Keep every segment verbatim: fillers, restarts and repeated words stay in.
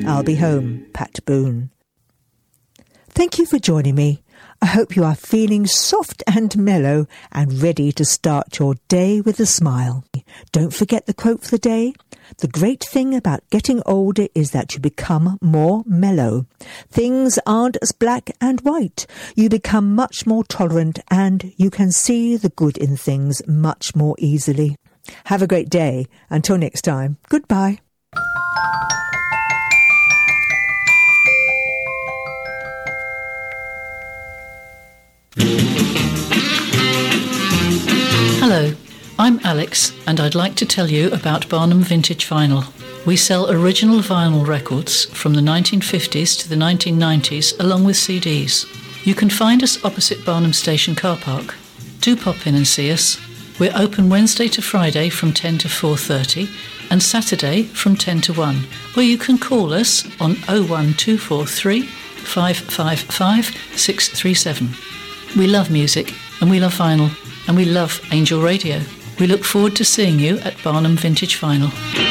I'll be home, Pat Boone. Thank you for joining me. I hope you are feeling soft and mellow and ready to start your day with a smile. Don't forget the quote for the day. The great thing about getting older is that you become more mellow. Things aren't as black and white. You become much more tolerant and you can see the good in things much more easily. Have a great day. Until next time, goodbye. Hello, I'm Alex and I'd like to tell you about Barnum Vintage Vinyl. We sell original vinyl records from the nineteen fifties to the nineteen nineties along with C Ds. You can find us opposite Barnum Station car park. Do pop in and see us. We're open Wednesday to Friday from ten to four thirty and Saturday from ten to one, or you can call us on oh one two four three, five five five, six three seven. We love music and we love vinyl and we love Angel Radio. We look forward to seeing you at Barnum Vintage Vinyl.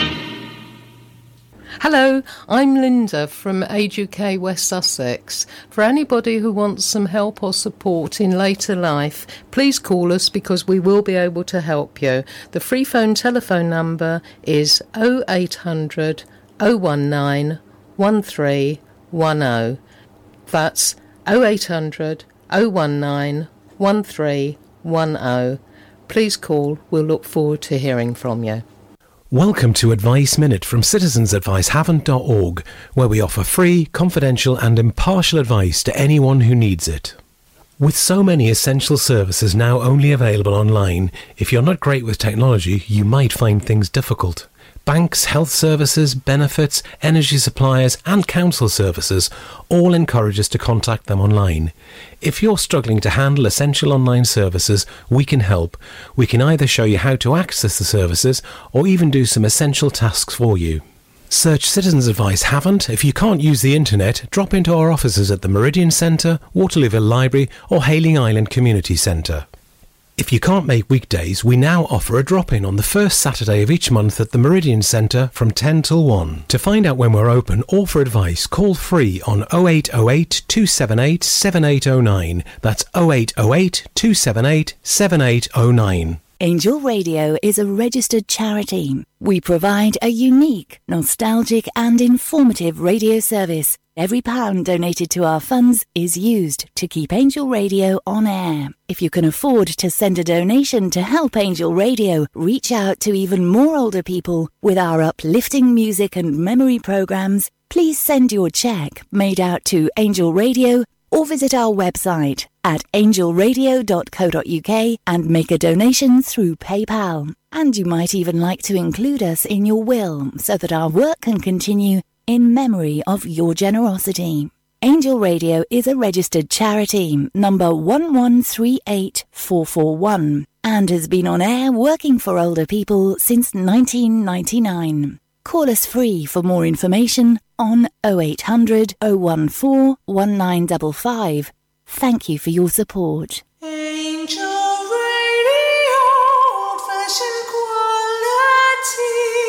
Hello, I'm Linda from Age U K West Sussex. For anybody who wants some help or support in later life, please call us because we will be able to help you. The free phone telephone number is oh eight hundred, oh one nine, one three one oh. That's oh eight hundred, oh one nine, one three one oh. Please call. We'll look forward to hearing from you. Welcome to Advice Minute from citizens advice haven dot org, where we offer free, confidential and impartial advice to anyone who needs it. With so many essential services now only available online, if you're not great with technology, you might find things difficult. Banks, health services, benefits, energy suppliers and council services all encourage us to contact them online. If you're struggling to handle essential online services, we can help. We can either show you how to access the services or even do some essential tasks for you. Search Citizens Advice Haven't. If you can't use the internet, drop into our offices at the Meridian Centre, Waterlooville Library or Hayling Island Community Centre. If you can't make weekdays, we now offer a drop-in on the first Saturday of each month at the Meridian Centre from ten till one. To find out when we're open or for advice, call free on oh eight oh eight, two seven eight, seven eight oh nine. That's oh eight oh eight, two seven eight, seven eight oh nine. Angel Radio is a registered charity. We provide a unique, nostalgic and informative radio service. Every pound donated to our funds is used to keep Angel Radio on air. If you can afford to send a donation to help Angel Radio reach out to even more older people with our uplifting music and memory programs, please send your cheque made out to Angel Radio or visit our website at angel radio dot co dot uk and make a donation through PayPal. And you might even like to include us in your will so that our work can continue in memory of your generosity. Angel Radio is a registered charity, number one one three eight four four one, and has been on air working for older people since nineteen ninety-nine. Call us free for more information on oh eight hundred, oh one four, one nine five five. Thank you for your support. Angel Radio, old-fashioned quality.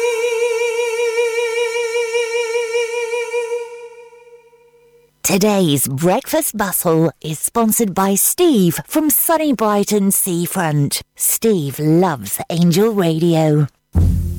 Today's Breakfast Bustle is sponsored by Steve from sunny Brighton Seafront. Steve loves Angel Radio.